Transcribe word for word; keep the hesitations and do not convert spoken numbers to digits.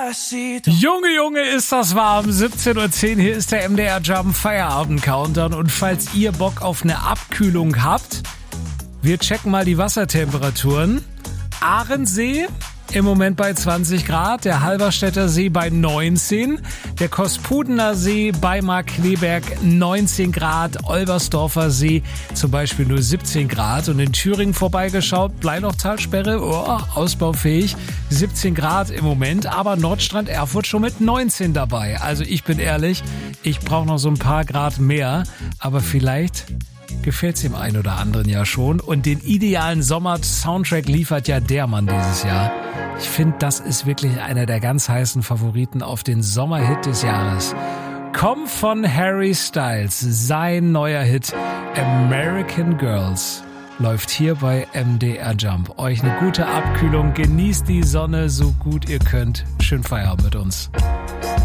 Junge, Junge, ist das warm. siebzehn Uhr zehn, hier ist der M D R Jump Feierabend Countdown. Und falls ihr Bock auf eine Abkühlung habt, wir checken mal die Wassertemperaturen. Ahrensee im Moment bei zwanzig Grad, der Halberstädter See bei neunzehn, der Kospudener See bei Markkleeberg neunzehn Grad, Olbersdorfer See zum Beispiel nur siebzehn Grad und in Thüringen vorbeigeschaut, Bleilochtalsperre, oh, ausbaufähig, siebzehn Grad im Moment, aber Nordstrand Erfurt schon mit neunzehn dabei. Also ich bin ehrlich, ich brauche noch so ein paar Grad mehr, aber vielleicht gefällt's dem einen oder anderen ja schon. Und den idealen Sommer-Soundtrack liefert ja der Mann dieses Jahr. Ich finde, das ist wirklich einer der ganz heißen Favoriten auf den Sommerhit des Jahres. Kommt von Harry Styles, sein neuer Hit American Girls läuft hier bei M D R Jump. Euch eine gute Abkühlung, genießt die Sonne so gut ihr könnt. Schönen Feierabend mit uns.